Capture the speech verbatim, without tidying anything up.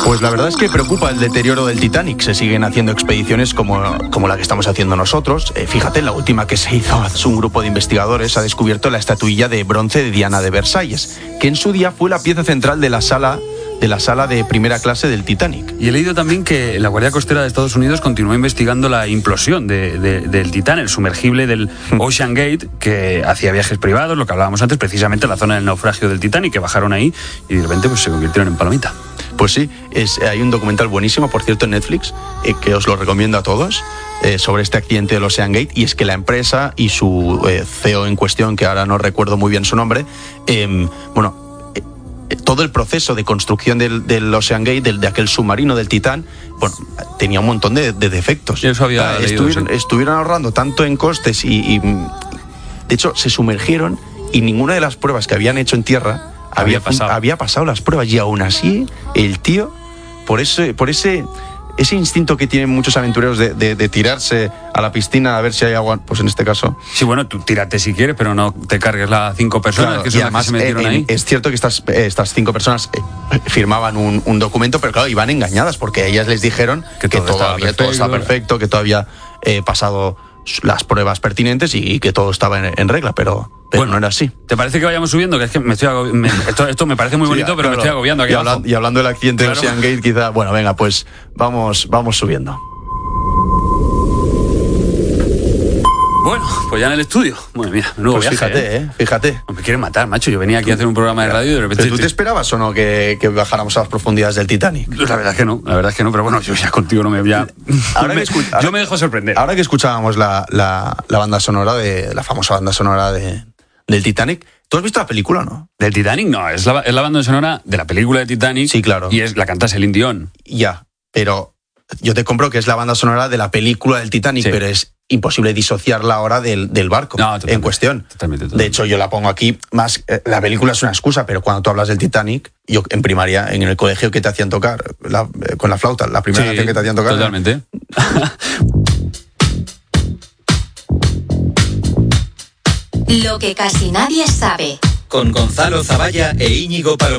Pues la verdad es que preocupa el deterioro del Titanic. Se siguen haciendo expediciones como, como la que estamos haciendo nosotros. Eh, fíjate, la última que se hizo, un grupo de investigadores ha descubierto la estatuilla de bronce de Diana de Versalles, que en su día fue la pieza central de la sala de la sala de primera clase del Titanic. Y he leído también que la Guardia Costera de Estados Unidos continúa investigando la implosión de, de, del Titán, el sumergible del Ocean Gate, que hacía viajes privados, lo que hablábamos antes, precisamente la zona del naufragio del Titanic, que bajaron ahí y de repente pues, se convirtieron en palomita. Pues sí, es, hay un documental buenísimo, por cierto, en Netflix, eh, que os lo recomiendo a todos, eh, sobre este accidente del Ocean Gate, y es que la empresa y su eh, C E O en cuestión, que ahora no recuerdo muy bien su nombre, eh, bueno, todo el proceso de construcción del, del Ocean Gate, del, de aquel submarino del Titán, bueno, tenía un montón de, de defectos. Eso había o sea, leído, estuvieron, sí. estuvieron ahorrando tanto en costes y, y, de hecho, se sumergieron y ninguna de las pruebas que habían hecho en tierra había, había, pasado. había pasado las pruebas, y aún así el tío, por ese, por ese, ese instinto que tienen muchos aventureros de, de, de tirarse a la piscina a ver si hay agua, pues en este caso... Sí, bueno, tú tírate si quieres, pero no te cargues las cinco personas, claro, que son y además, las que se metieron eh, ahí. Es cierto que estas, eh, estas cinco personas eh, firmaban un, un documento, pero claro, iban engañadas porque ellas les dijeron que, que todo, todavía perfecto, todo estaba perfecto, que todavía eh, pasado las pruebas pertinentes y, y que todo estaba en, en regla, pero... Pero bueno, no era así. ¿Te parece que vayamos subiendo? Que es que me estoy agobi- me, esto, esto me parece muy Sí, bonito, pero claro. me estoy agobiando aquí y, abajo. habla, y hablando del accidente Claro. de Ocean Gate, quizá... Bueno, venga, pues vamos, vamos subiendo. Bueno, pues ya en el estudio. Bueno, mira, menudo Pues viaje, fíjate, ¿eh? eh, fíjate. Me quieren matar, macho. Yo venía aquí a hacer un programa de radio y de repente... ¿Pero tú te esperabas o no que, que bajáramos a las profundidades del Titanic? La verdad es que no, la verdad es que no, pero bueno, yo ya contigo no me... Ya... Ahora me- que escu- yo ahora- me dejo sorprender. Ahora que escuchábamos la, la, la banda sonora, de la famosa banda sonora de, del Titanic, ¿tú has visto la película o no? ¿Del Titanic? No, es la, es la banda sonora de la película de Titanic. Sí, claro. Y es la canta Celine Dion. Ya, pero yo te compro que es la banda sonora de la película del Titanic, Sí. pero es imposible disociarla ahora del, del barco No, totalmente, en cuestión. totalmente, totalmente. De hecho, yo la pongo aquí más... eh, la película es una excusa, pero cuando tú hablas del Titanic, yo en primaria, en el colegio, ¿qué te hacían tocar? La- eh, con la flauta, la primera Sí, canción que te hacían tocar. totalmente. Lo que casi nadie sabe. Con Gonzalo Zavalla e Íñigo Palomino.